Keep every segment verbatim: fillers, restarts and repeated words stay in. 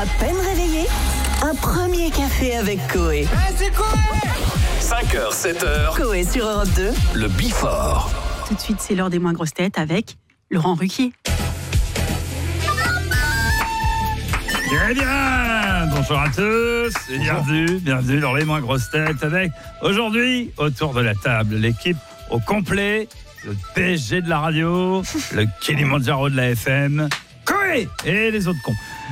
À peine réveillé, un premier café avec Coé. Hey, c'est Coé! cinq heures, sept heures. Coé sur Europe deux. Le Before. Tout de suite, c'est l'heure des moins grosses têtes avec Laurent Ruquier. Eh bien, bonjour à tous et bienvenue, bienvenue dans les moins grosses têtes avec aujourd'hui, autour de la table, l'équipe au complet, le P S G de la radio, le Kilimanjaro de la F M, Coé et les autres cons.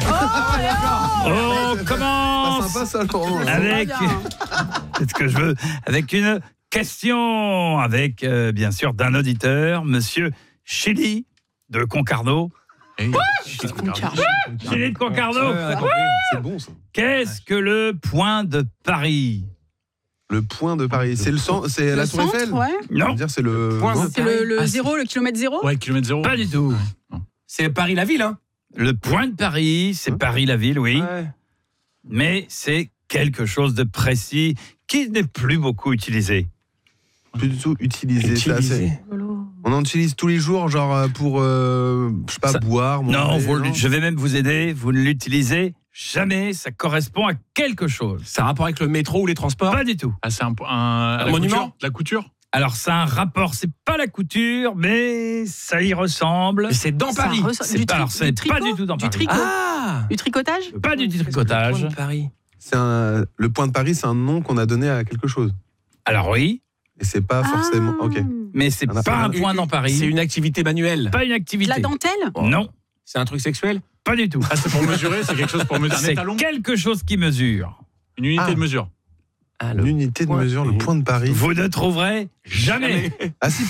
On commence Pas sympa ça, Laurent. avec, c'est ce que je veux, avec une question, avec euh, bien sûr d'un auditeur, Monsieur Chili de Concarneau. Hey, Chili de Concarneau. c'est bon ça. Qu'est-ce que le point de Paris? Le point de Paris, c'est le centre, c'est Le la Tour centre, Eiffel. ouais. Je veux Non, dire, c'est le. Point non de- C'est le, le Ah, zéro, le kilomètre zéro. Ouais, kilomètre zéro. pas du tout. C'est Paris la ville, hein. Le point de Paris, c'est Paris la ville, oui, Ouais. mais c'est quelque chose de précis qui n'est plus beaucoup utilisé. Plus du tout utilisé. ça, Utilisé. c'est- On en utilise tous les jours, genre euh, pour, euh, je sais pas, Ça- boire. Non, manger, vous- je vais même vous aider, vous ne l'utilisez jamais, ça correspond à quelque chose. Ça a un rapport avec le métro ou les transports? Pas du tout. Ah, c'est un, un, Un la monument couture, la couture. Alors, ça a un rapport, c'est pas la couture, mais ça y ressemble. Mais c'est dans Ça Paris. ressemble- C'est du pas- tri- alors, c'est du pas tricot du tout dans Du Paris. tricot Ah. Du tricotage Pas du Point tricotage. de Paris. C'est un, le point de Paris, c'est un nom qu'on a donné à quelque chose. Alors oui, Et c'est pas forcément. Ah. Ok. mais c'est On a pas pas un mal. point dans Paris. C'est une activité manuelle. Pas une De activité. la dentelle Non, C'est un truc sexuel. pas du tout. Ah, c'est pour mesurer, c'est quelque chose pour mesurer. Un C'est étalon, quelque chose qui mesure. une unité Ah. de mesure. Ah, L'unité de point- mesure, le point de Paris. Vous ne trouverez jamais. Ah si,